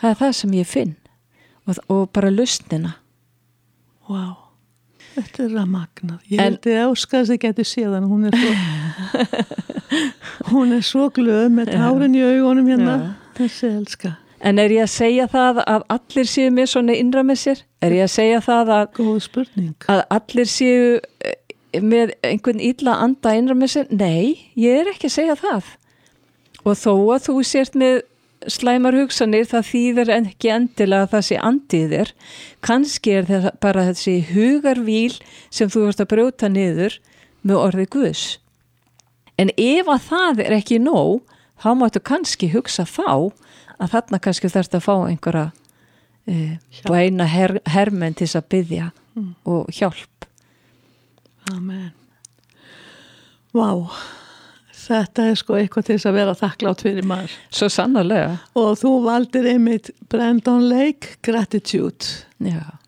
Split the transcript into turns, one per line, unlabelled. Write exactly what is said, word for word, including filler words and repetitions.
það er það sem ég finn og, og bara lausnina.
Vá, wow. Þetta er að magna. Ég en, held að Óskar sem getur séðan, hún er svo hún er svo glöð með tárin í augunum hérna, þessi elska.
En er ég að segja það að allir séu með svona innra með sér? Er ég að segja það að
góð spurning.
Að allir séu með einhvern illa anda innra með sér? Nei, ég er ekki að segja það. Og þó að þú sért með slæmar hugsanir, það þýðir ekki endilega að það sé andið þér. Kannski er það bara þessi hugarvíl sem þú ert að brjóta niður með orðið Guðs. En ef að það er ekki nóg, þá máttu kannski hugsa þá að þarna kannski þarfst að fá einhverja eh, bæna her, hermenn til að biðja mm. og hjálp.
Amen. Vá. Þetta er sko eitthvað til þess að vera þakklátt fyrir maður.
Svo sannarlega.
Og þú valdir einmitt Brandon Lake, Gratitude.
Já.